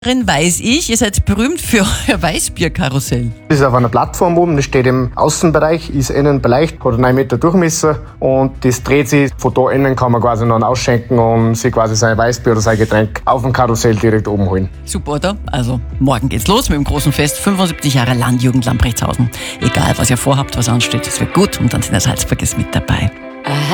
Weiß ich, ihr seid berühmt für euer Weißbierkarussell. Das ist auf einer Plattform oben, das steht im Außenbereich, ist innen beleicht, hat 9 Meter Durchmesser und das dreht sich. Von da innen kann man quasi noch ausschenken und sich quasi sein Weißbier oder sein Getränk auf dem Karussell direkt oben holen. Super, oder? Also morgen geht's los mit dem großen Fest. 75 Jahre Landjugend Lamprechtshausen. Egal, was ihr vorhabt, was ansteht, es wird gut und dann sind der Salzburg ist mit dabei.